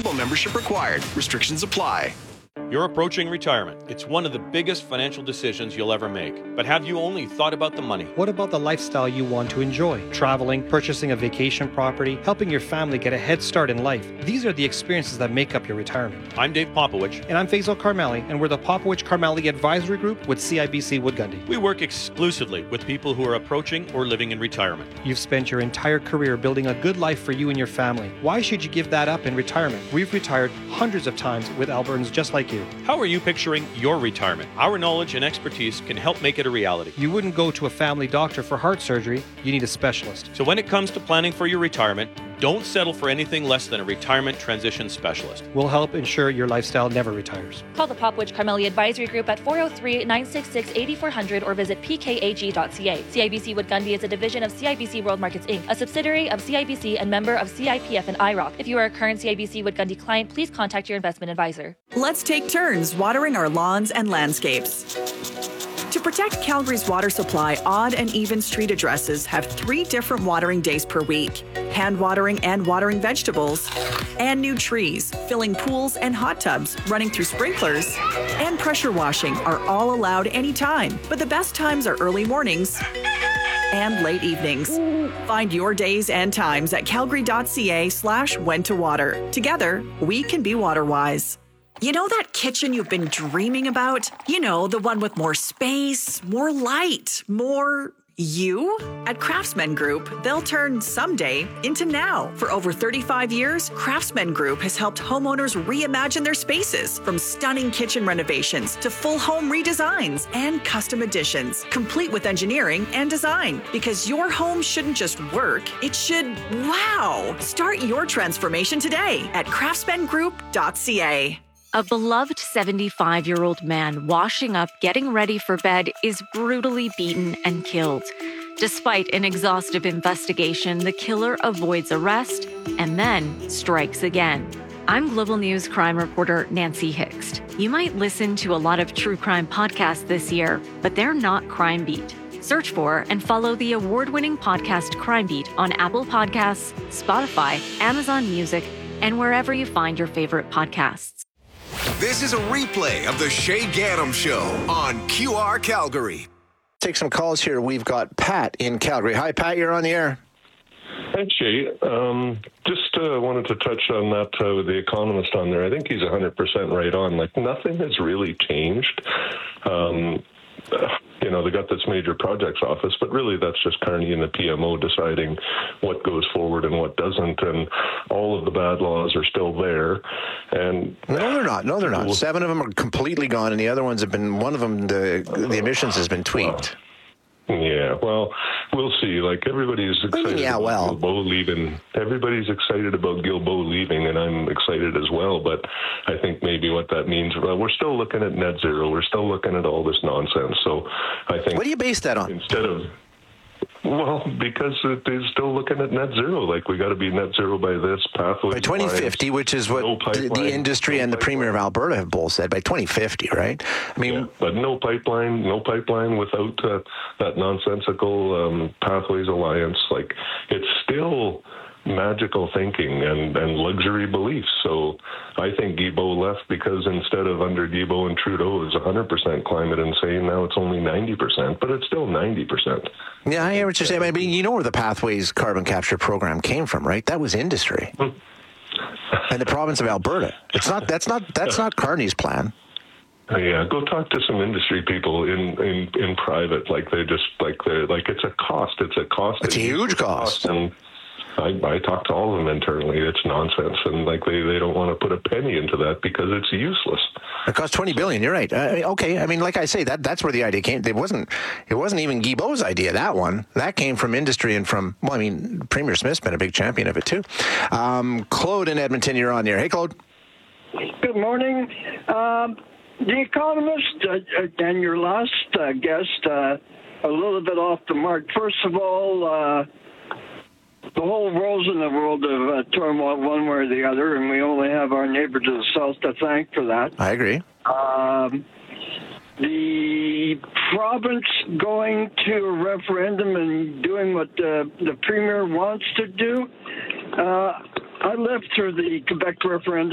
Deductible membership required. Restrictions apply. You're approaching retirement. It's one of the biggest financial decisions you'll ever make. But have you only thought about the money? What about the lifestyle you want to enjoy? Traveling, purchasing a vacation property, helping your family get a head start in life. These are the experiences that make up your retirement. I'm Dave Popowich. And I'm Faisal Karmali, and we're the Popowich Karmali Advisory Group with CIBC Wood Gundy. We work exclusively with people who are approaching or living in retirement. You've spent your entire career building a good life for you and your family. Why should you give that up in retirement? We've retired hundreds of times with Albertans just like you. How are you picturing your retirement? Our knowledge and expertise can help make it a reality. You wouldn't go to a family doctor for heart surgery. You need a specialist. So when it comes to planning for your retirement, don't settle for anything less than a retirement transition specialist. We'll help ensure your lifestyle never retires. Call the Popowich Karmali Advisory Group at 403-966-8400 or visit pkag.ca. CIBC Wood Gundy is a division of CIBC World Markets Inc., a subsidiary of CIBC and member of CIPF and IROC. If you are a current CIBC Wood Gundy client, please contact your investment advisor. Let's take turns watering our lawns and landscapes. To protect Calgary's water supply, odd and even street addresses have 3 different watering days per week. Hand watering and watering vegetables, and new trees, filling pools and hot tubs, running through sprinklers, and pressure washing are all allowed anytime. But the best times are early mornings and late evenings. Find your days and times at calgary.ca/when to water. Together, we can be water wise. You know that kitchen you've been dreaming about? You know, the one with more space, more light, more you? At Craftsman Group, they'll turn someday into now. For over 35 years, Craftsman Group has helped homeowners reimagine their spaces, from stunning kitchen renovations to full home redesigns and custom additions, complete with engineering and design. Because your home shouldn't just work, it should wow. Start your transformation today at craftsmangroup.ca. A beloved 75-year-old man washing up, getting ready for bed is brutally beaten and killed. Despite an exhaustive investigation, the killer avoids arrest and then strikes again. I'm Global News crime reporter Nancy Hixt. You might listen to a lot of true crime podcasts this year, but they're not Crime Beat. Search for and follow the award-winning podcast Crime Beat on Apple Podcasts, Spotify, Amazon Music, and wherever you find your favorite podcasts. This is a replay of the Shay Gaddam Show on QR Calgary. Take some calls here. We've got Pat in Calgary. Hi, Pat. You're on the air. Hey, Shay. Just wanted to touch on that with the economist on there. I think he's 100% right on. Like, nothing has really changed. You know, they got this major projects office, but really that's just Carney and the PMO deciding what goes forward and what doesn't, and all of the bad laws are still there. And no, they're not. No, they're not. 7 of them are completely gone, and the other ones have been. One of them, the emissions has been tweaked. Yeah, well, we'll see. Like, everybody's excited about Guilbeault leaving. Everybody's excited about Guilbeault leaving, and I'm excited as well. But I think maybe what that means, well, we're still looking at net zero. We're still looking at all this nonsense. So I think... What do you base that on? Instead of... Well, because they're still looking at net zero. Like, we got to be net zero by this pathway. By 2050, which is what the industry and the Premier of Alberta have both said, by 2050, right? I mean, yeah, but no pipeline without that nonsensical Pathways Alliance. Like, it's still magical thinking and luxury beliefs. So I think Guilbeault left because instead of under Guilbeault and Trudeau it was 100% climate insane, now it's only 90%, but it's still 90%. Yeah, I hear what you're saying. I mean, you know where the Pathways carbon capture program came from, right? That was industry. And the province of Alberta. That's not Carney's plan. Yeah, go talk to some industry people in private. Like, it's a cost. It's a huge cost. And I talk to all of them internally. It's nonsense, and like they don't want to put a penny into that because it's useless. It costs $20 billion. You're right. Okay. I mean, like I say, that's where the idea came. It wasn't even Guilbeault's idea. That one that came from industry and from. Well, I mean, Premier Smith's been a big champion of it too. Claude in Edmonton, you're on the air. Hey, Claude. Good morning. The Economist and your last guest a little bit off the mark. First of all. The whole world's in the world of turmoil one way or the other, and we only have our neighbor to the south to thank for that. I agree. The province going to a referendum and doing what the Premier wants to do. I lived through the Quebec referendum.